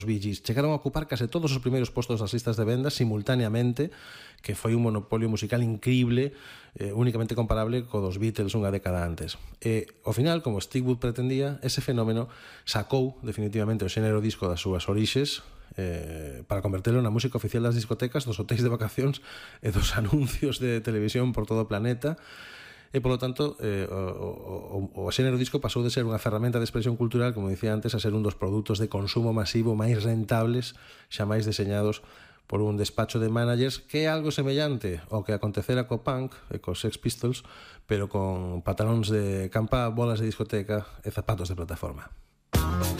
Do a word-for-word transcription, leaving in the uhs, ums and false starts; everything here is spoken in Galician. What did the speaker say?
Bee Gees chegaron a ocupar case todos os primeiros postos das listas de vendas simultaneamente, que foi un monopolio musical increíble, eh, únicamente comparable co dos Beatles unha década antes. E, ao final, como Steve Wood pretendía, ese fenómeno sacou definitivamente o xénero disco das súas orixes eh, para convertelo na música oficial das discotecas, dos hotéis de vacacións e dos anuncios de televisión por todo o planeta. E, polo tanto, eh, o, o, o xénero disco pasou de ser unha ferramenta de expresión cultural, como dicía antes, a ser un dos produtos de consumo masivo máis rentables xa máis deseñados por un despacho de managers, que é algo semellante ao que acontecera co punk e cos Sex Pistols, pero con pantalóns de campa, bolas de discoteca e zapatos de plataforma.